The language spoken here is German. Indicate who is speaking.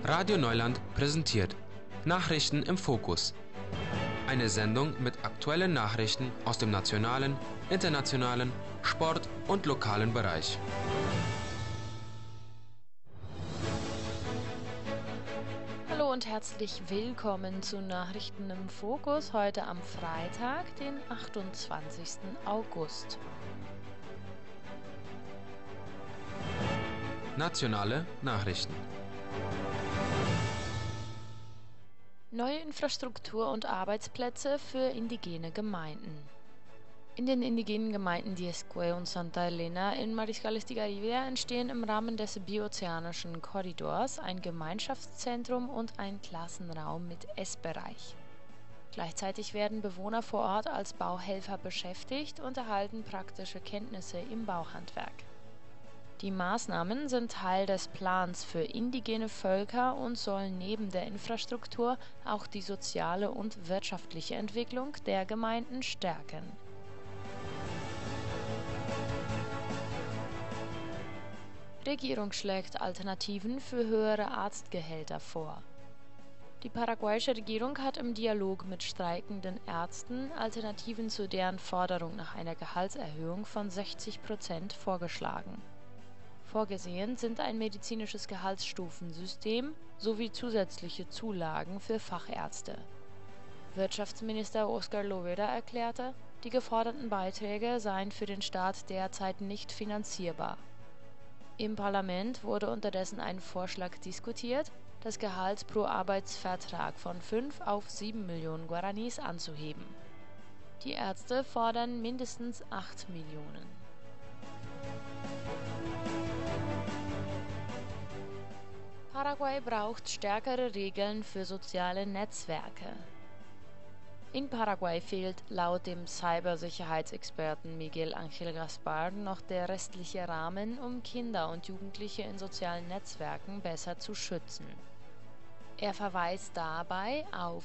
Speaker 1: Radio Neuland präsentiert Nachrichten im Fokus. Eine Sendung mit aktuellen Nachrichten aus dem nationalen, internationalen, Sport- und lokalen Bereich.
Speaker 2: Hallo und herzlich willkommen zu Nachrichten im Fokus heute am Freitag, den 28. August.
Speaker 1: Nationale Nachrichten.
Speaker 2: Neue Infrastruktur und Arbeitsplätze für indigene Gemeinden. In den indigenen Gemeinden Diezcue und Santa Elena in Mariscales de Garivia entstehen im Rahmen des biozeanischen Korridors ein Gemeinschaftszentrum und ein Klassenraum mit Essbereich. Gleichzeitig werden Bewohner vor Ort als Bauhelfer beschäftigt und erhalten praktische Kenntnisse im Bauhandwerk. Die Maßnahmen sind Teil des Plans für indigene Völker und sollen neben der Infrastruktur auch die soziale und wirtschaftliche Entwicklung der Gemeinden stärken. Regierung schlägt Alternativen für höhere Arztgehälter vor. Die paraguayische Regierung hat im Dialog mit streikenden Ärzten Alternativen zu deren Forderung nach einer Gehaltserhöhung von 60% vorgeschlagen. Vorgesehen sind ein medizinisches Gehaltsstufensystem sowie zusätzliche Zulagen für Fachärzte. Wirtschaftsminister Oscar Lovera erklärte, die geforderten Beiträge seien für den Staat derzeit nicht finanzierbar. Im Parlament wurde unterdessen ein Vorschlag diskutiert, das Gehalt pro Arbeitsvertrag von 5 auf 7 Millionen Guaranis anzuheben. Die Ärzte fordern mindestens 8 Millionen. Paraguay braucht stärkere Regeln für soziale Netzwerke. In Paraguay fehlt laut dem Cybersicherheitsexperten Miguel Ángel Gaspar noch der rechtliche Rahmen, um Kinder und Jugendliche in sozialen Netzwerken besser zu schützen. Er verweist dabei auf